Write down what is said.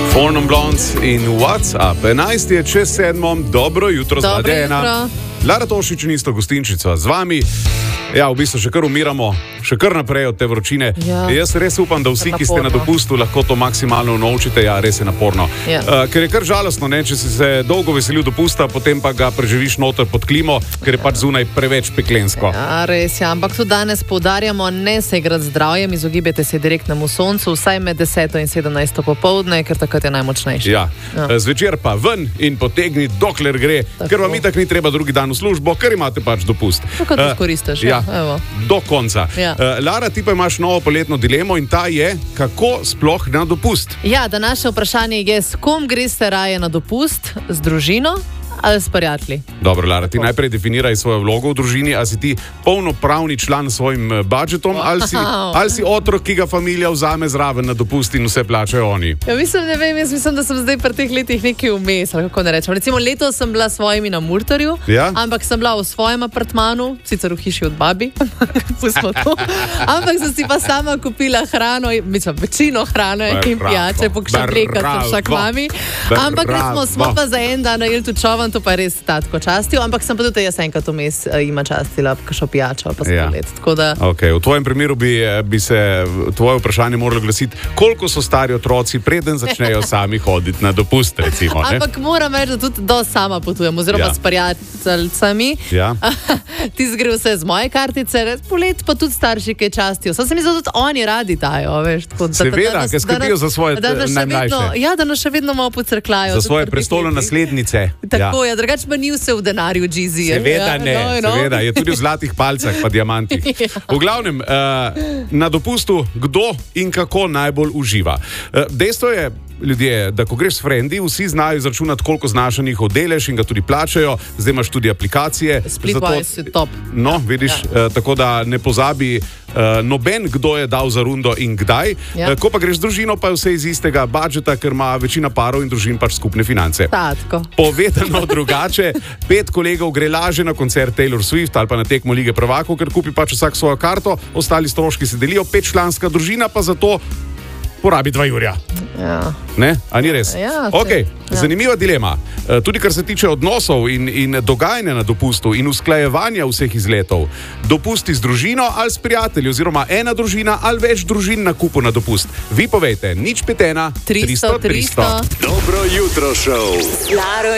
Four Non Blondes in WhatsApp. 11 je čez 7. Dobro jutro, zdaj ena. Lara Tošič in isto gostinčica z vami. Ja, v bistvu še kar umiramo, še kar naprej od te vročine. Ja. Jaz res upam, da vsi, ki ste na dopustu, lahko to maksimalno naučite. Ja, res je naporno. Ja. Ker je kar žalostno, ne? Če si se dolgo veselil dopusta, potem pa ga preživiš noter pod klimo, ker je pač zunaj preveč peklensko. Ja, res je. Ampak tudi danes poudarjamo, ne se igrati z zdravjem, izogibajte se direktnemu soncu, vsaj med 10 in 17 popoldne, ker takrat je najmočnejši. Ja. Zvečer pa ven in potegni, dokler gre, tako. Ker vam itak ni treba drugi dan v službo, ker imate pač dopust. Tako da izkoristiš. Ja. Do konca. Ja. Lara, ti pa imaš novo poletno dilemo in ta je, kako sploh na dopust? Ja, današnje vprašanje je, s kom greste raje na dopust, z družino ali s prijatelji? Dobro, Lara, ti najprej definiraj svojo vlogo v družini, a si ti polnopravni član s svojim budžetom, ali si otrok, ki ga familija vzame zraven na dopust in vse plačajo oni? Ja, mislim, da sem zdaj pri teh letih nekaj vmes, ali kako ne rečem. Recimo letos sem bila s svojimi na Murterju, ja? Ampak sem bila v svojem apartmanu, sicer v hiši od babi, pustimo to, ampak sem si pa sama kupila hrano, mislim, večino hrane in pijače, pokšam lekati však mami, ampak smo pa za en dan najeli tu čovan, to pa je res tatko častil, ampak sem pa tudi jaz enkrat vmes ima častila kakšno pijačo pa sladoled. Ja. Okay. V tvojem primeru bi se tvoje vprašanje moralo glasiti, koliko so stari otroci, preden začnejo sami hoditi na dopust, recimo. Ne? Ampak moram reči, da tudi do sama potujem, oziroma s prijateljicami. Ja. Ti zgre vse z moje kartice, polet pa tudi starši, ki častijo. Sam se mi tudi oni radi dajo, veš. Seveda, ker skrbijo za svoje najmlajše. Ja, da nas še vedno malo pocrklajo. Za svoje prestolonaslednice. Tako je, drugače pa ni vse v denarju, Jeezy. Seveda ne, seveda, je tudi v zlatih palcah pa diamantih. V glavnem, na dopustu kdo in kako najbolj uživa. Dejstvo je, ljudje, da ko greš s frendi, vsi znajo izračunati, koliko znaša njihov delež in ga tudi plačajo. Zdaj imaš tudi aplikacije. Splitwise je top. No, vidiš, tako da ne pozabi noben, kdo je dal za rundo in kdaj. Ja. Ko pa greš z družino, pa je vse iz istega budžeta, ker ima večina parov in družin pač skupne finance. Tatko. Povedano drugače, 5 kolegov gre laže na koncert Taylor Swift ali pa na tekmo Lige prvakov, ker kupi pač vsak svojo karto, ostali stroški se delijo, 5-članska družina pa za to porabi 2 jurja. Ja. Ne? A ni res? Ja, okay. Zanimiva dilema. Tudi kar se tiče odnosov in dogajanja na dopustu in usklajevanja vseh izletov. Dopusti z družino ali s prijatelji, oziroma ena družina ali več družin na kupu na dopust. Vi povejte, 051 300 300. Dobro jutro, šov.